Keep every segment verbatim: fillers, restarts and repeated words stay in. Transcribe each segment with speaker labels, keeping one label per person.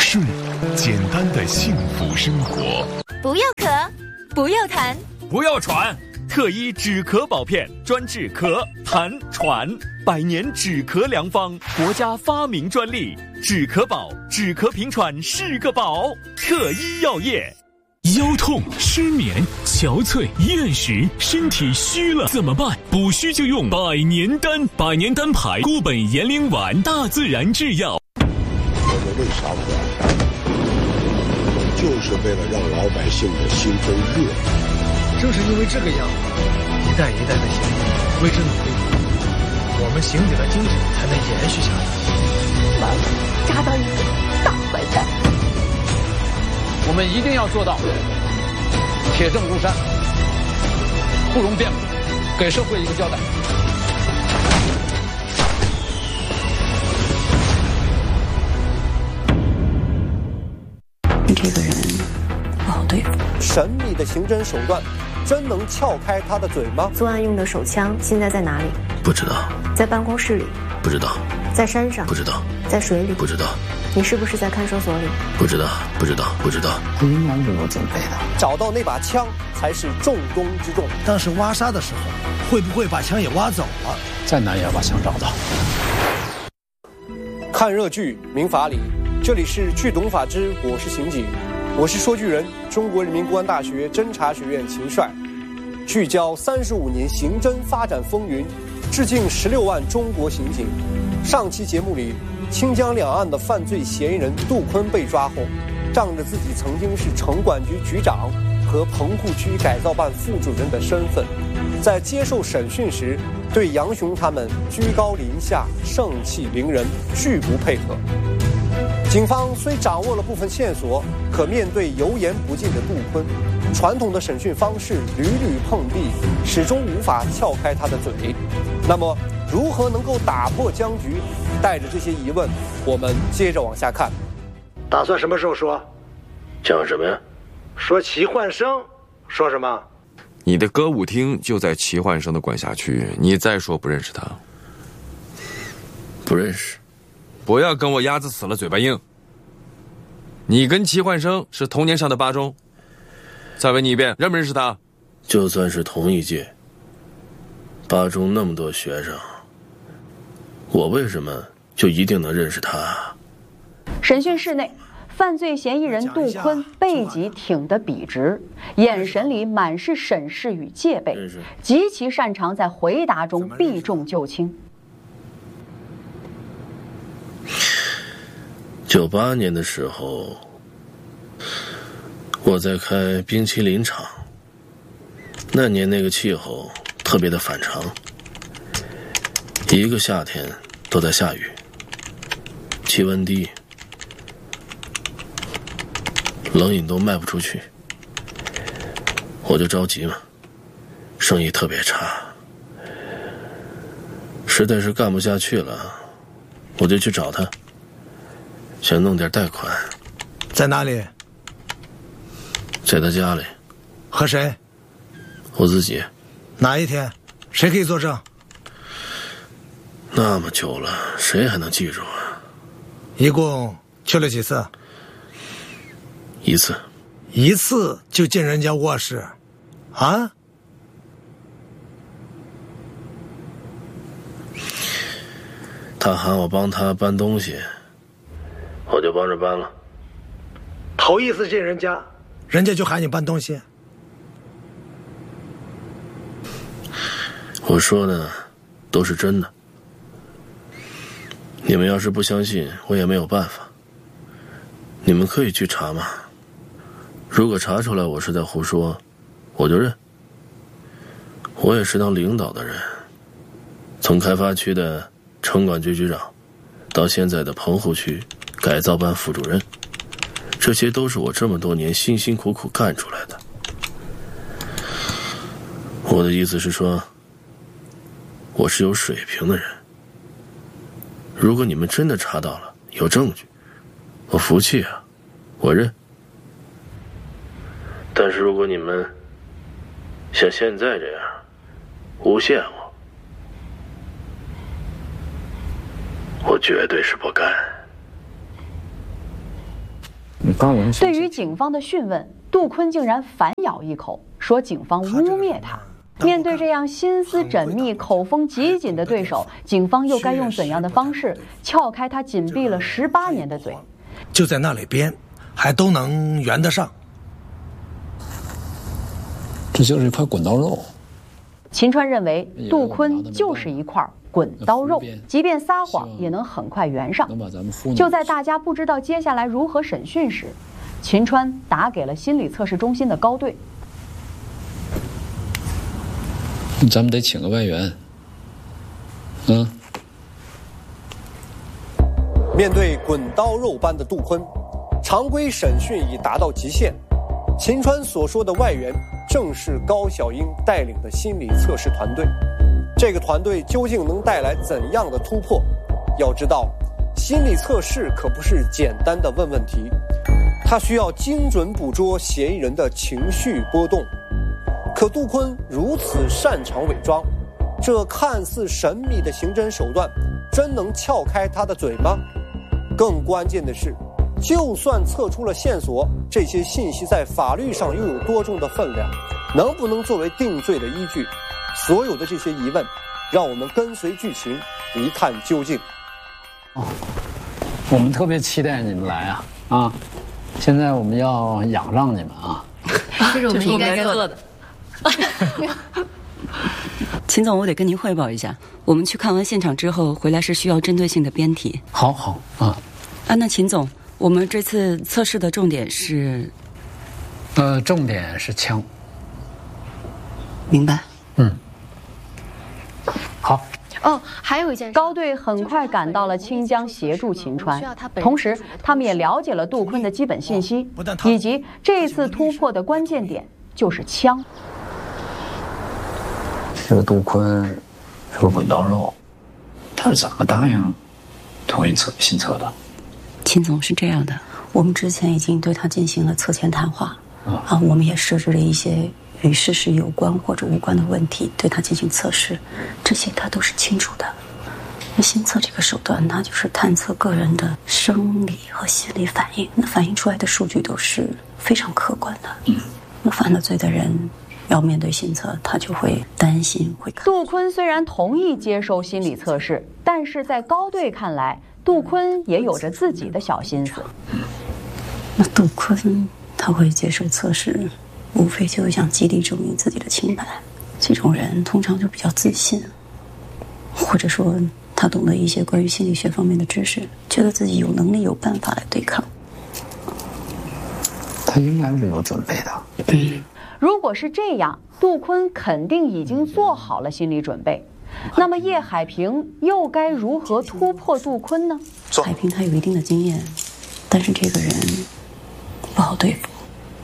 Speaker 1: 顺，简单的幸福生活。
Speaker 2: 不要咳，不要痰，
Speaker 3: 不要喘。特医止咳宝片，专治咳、痰、喘，百年止咳良方，国家发明专利。止咳宝，止咳平喘是个宝。特医药业。
Speaker 4: 腰痛、失眠、憔悴、厌食，身体虚了怎么办？补虚就用百年丹，百年丹牌固本延龄丸，大自然制药。
Speaker 5: 我们为啥活？就是为了让老百姓的心中热。
Speaker 6: 正是因为这个样，一代一代的行医为之努力，我们行者的精神才能延续下来。
Speaker 7: 完了，扎到一个大坏蛋。
Speaker 8: 我们一定要做到铁证如山，不容辩驳，给社会一个交代。
Speaker 7: 你这个人不好对付。
Speaker 9: 神秘的刑侦手段，真能撬开他的嘴吗？
Speaker 10: 作案用的手枪现在在哪里？
Speaker 11: 不知道。
Speaker 10: 在办公室里？
Speaker 11: 不知道。
Speaker 10: 在山上？
Speaker 11: 不知道。
Speaker 10: 在水里？
Speaker 11: 不知道。
Speaker 10: 你是不是在看守所里？
Speaker 11: 不知道，不知道，不知道。
Speaker 7: 不应该为我准备的。
Speaker 9: 找到那把枪才是重中之重。
Speaker 6: 当时挖沙的时候，会不会把枪也挖走了？
Speaker 8: 再难也要把枪找到。
Speaker 9: 看热剧，明法理。这里是剧懂法之我是刑警，我是说剧人，中国人民公安大学侦查学院秦帅。聚焦三十五年刑侦发展风云，致敬十六万中国刑警。上期节目里，清江两岸的犯罪嫌疑人杜坤被抓后，仗着自己曾经是城管局局长和棚户区改造办副主任的身份，在接受审讯时，对杨雄他们居高临下、盛气凌人，拒不配合。警方虽掌握了部分线索，可面对油盐不进的杜坤，传统的审讯方式屡屡碰壁，始终无法撬开他的嘴。那么，如何能够打破僵局？带着这些疑问，我们接着往下看。
Speaker 6: 打算什么时候说？
Speaker 11: 讲什么呀？
Speaker 6: 说齐焕生。说什么？
Speaker 12: 你的歌舞厅就在齐焕生的管辖区，你再说不认识他。
Speaker 11: 不认识。
Speaker 12: 不要跟我鸭子死了嘴巴硬。你跟齐焕生是同年上的八中。再问你一遍，认不认识他？
Speaker 11: 就算是同一届，八中那么多学生，我为什么就一定能认识他？
Speaker 13: 审讯室内，犯罪嫌疑人杜坤背脊挺得笔直，眼神里满是审视与戒备，极其擅长在回答中避重就轻。
Speaker 11: 九八年的时候，我在开冰淇淋厂。那年那个气候特别的反常，一个夏天都在下雨，气温低，冷饮都卖不出去，我就着急嘛，生意特别差，实在是干不下去了，我就去找他，想弄点贷款。
Speaker 6: 在哪里？
Speaker 11: 在他家里。
Speaker 6: 和谁？
Speaker 11: 我自己。
Speaker 6: 哪一天？谁可以作证？
Speaker 11: 那么久了，谁还能记住啊？
Speaker 6: 一共去了几次？
Speaker 11: 一次。
Speaker 6: 一次就进人家卧室？啊？
Speaker 11: 他喊我帮他搬东西，我就帮着搬了。
Speaker 6: 头一次进人家，人家就喊你搬东西？
Speaker 11: 我说的都是真的，你们要是不相信，我也没有办法。你们可以去查嘛，如果查出来我是在胡说，我就认。我也是当领导的人，从开发区的城管局局长，到现在的棚户区改造办副主任，这些都是我这么多年辛辛苦苦干出来的。我的意思是说，我是有水平的人。如果你们真的查到了，有证据，我服气啊，我认。但是如果你们像现在这样诬陷我，我绝对是不干。
Speaker 13: 对于警方的讯问，杜坤竟然反咬一口，说警方污蔑他。面对这样心思缜密、口风极紧的对手，警方又该用怎样的方式撬开他紧闭了十八年的嘴？
Speaker 6: 就在那里编，还都能圆得上。
Speaker 14: 这就是一块滚刀肉。
Speaker 13: 秦川认为杜坤就是一块滚刀肉，即便撒谎也能很快圆上。就在大家不知道接下来如何审讯时，秦川打给了心理测试中心的高队。
Speaker 14: 咱们得请个外援。嗯。
Speaker 9: 面对滚刀肉般的杜坤，常规审讯已达到极限。秦川所说的外援，正是高小英带领的心理测试团队。这个团队究竟能带来怎样的突破？要知道，心理测试可不是简单的问问题，它需要精准捕捉嫌疑人的情绪波动。可杜坤如此擅长伪装，这看似神秘的刑侦手段，真能撬开他的嘴吗？更关键的是，就算测出了线索，这些信息在法律上又有多重的分量，能不能作为定罪的依据？所有的这些疑问，让我们跟随剧情一探究竟。
Speaker 8: 哦，我们特别期待你们来啊啊！现在我们要仰仗你们啊，
Speaker 15: 这是我们应该做的。
Speaker 7: 秦总，我得跟您汇报一下，我们去看完现场之后回来是需要针对性的编题。
Speaker 8: 好好啊
Speaker 7: 啊，那秦总，我们这次测试的重点是，
Speaker 8: 呃，重点是枪。
Speaker 7: 明白。
Speaker 8: 嗯。好。
Speaker 15: 哦，还有一件事，
Speaker 13: 高队很快赶到了清江协助秦川，同时他们也了解了杜坤的基本信息，以及这次突破的关键点就是枪。
Speaker 14: 这个杜坤是个滚刀肉，他是怎么答应同意测新测的？
Speaker 7: 秦总，是这样的，我们之前已经对他进行了测前谈话，嗯、啊，我们也设置了一些与事实有关或者无关的问题，对他进行测试，这些他都是清楚的。那新测这个手段，它就是探测个人的生理和心理反应，那反映出来的数据都是非常客观的。嗯，那犯了罪的人要面对新测，他就会担心会。
Speaker 13: 杜坤虽然同意接受心理测试，但是在高队看来，杜坤也有着自己的小心思。
Speaker 7: 嗯、那杜坤他会接受测试，无非就是想极力证明自己的清白。这种人通常就比较自信，或者说他懂得一些关于心理学方面的知识，觉得自己有能力有办法来对抗。
Speaker 14: 他应该是有准备的。
Speaker 13: 嗯，如果是这样，杜坤肯定已经做好了心理准备。那么叶海平又该如何突破杜坤呢？
Speaker 7: 海平他有一定的经验，但是这个人不好对付。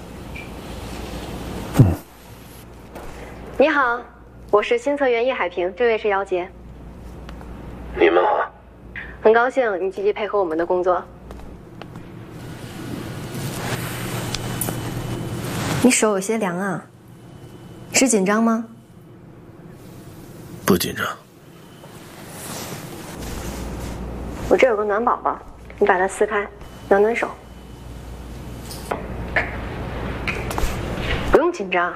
Speaker 10: 嗯。你好，我是新测员叶海平，这位是姚杰。
Speaker 11: 你们好。
Speaker 10: 很高兴你积极配合我们的工作。你手有些凉啊，是紧张吗？
Speaker 11: 不紧张。
Speaker 10: 我这有个暖宝宝，你把它撕开，暖暖手。不用紧张。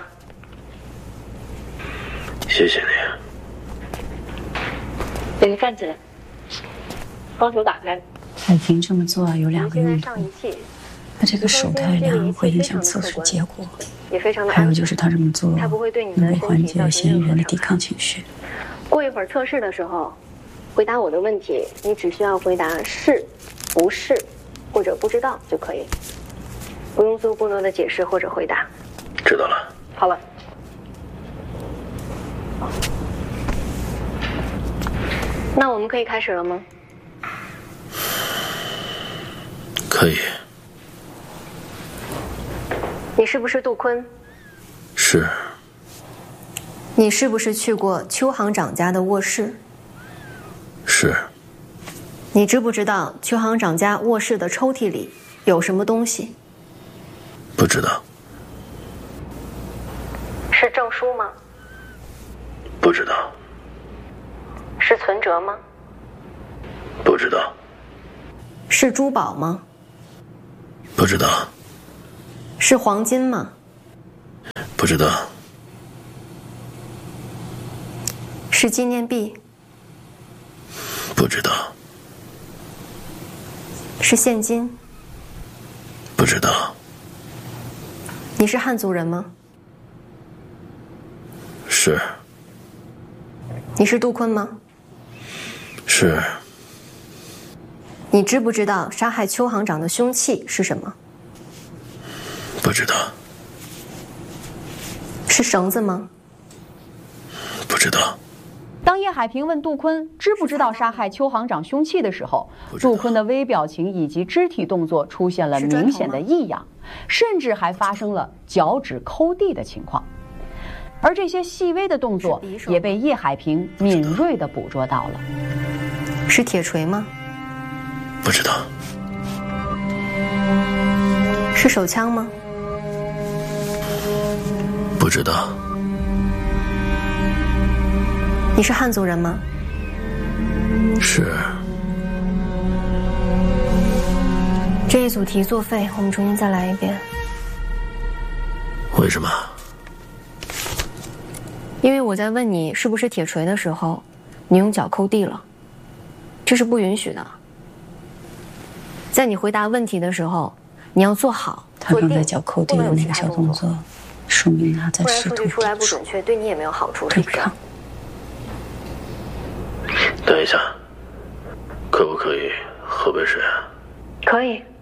Speaker 11: 谢谢你。
Speaker 10: 给你站起来，双手打开。
Speaker 7: 海平这么做有两个用途。他这个手太凉会影响测试结果，
Speaker 10: 也非常的
Speaker 7: 还有就是他这么做
Speaker 10: 他不会对你
Speaker 7: 能够缓解嫌疑人的抵抗情绪。
Speaker 10: 过一会儿测试的时候，回答我的问题，你只需要回答是、不是或者不知道就可以，不用做过多的解释或者回答。
Speaker 11: 知道了。
Speaker 10: 好了。那我们可以开始了吗？
Speaker 11: 可以。
Speaker 10: 你是不是杜坤？
Speaker 11: 是。
Speaker 10: 你是不是去过邱行长家的卧室？
Speaker 11: 是。
Speaker 10: 你知不知道邱行长家卧室的抽屉里有什么东西？
Speaker 11: 不知道。
Speaker 10: 是证书吗？
Speaker 11: 不知道。
Speaker 10: 是存折吗？
Speaker 11: 不知道。
Speaker 10: 是珠宝吗？
Speaker 11: 不知道。
Speaker 10: 是黄金吗？
Speaker 11: 不知道。
Speaker 10: 是纪念币？
Speaker 11: 不知道。
Speaker 10: 是现金？
Speaker 11: 不知道。
Speaker 10: 你是汉族人吗？
Speaker 11: 是。
Speaker 10: 你是杜坤吗？
Speaker 11: 是。
Speaker 10: 你知不知道杀害邱行长的凶器是什么？
Speaker 11: 不知道。
Speaker 10: 是绳子吗？
Speaker 11: 不知道。
Speaker 13: 当叶海平问杜坤知不知道杀害邱行长凶器的时候，杜坤的微表情以及肢体动作出现了明显的异样，甚至还发生了脚趾抠地的情况。而这些细微的动作也被叶海平敏锐地捕捉到了。
Speaker 10: 是铁锤吗？
Speaker 11: 不知道。
Speaker 10: 是手枪吗？
Speaker 11: 不知道。
Speaker 10: 你是汉族人吗？
Speaker 11: 是。
Speaker 10: 这一组题作废，我们重新再来一遍。
Speaker 11: 为什么？
Speaker 10: 因为我在问你是不是铁锤的时候，你用脚抠地了，这是不允许的。在你回答问题的时候，你要做好。
Speaker 7: 他刚才脚抠地的那个小动作，说明他在试图。
Speaker 10: 不然数据出来不准确，对你也没有好处，是不是？
Speaker 11: 等一下，可不可以喝杯水啊？
Speaker 10: 可以。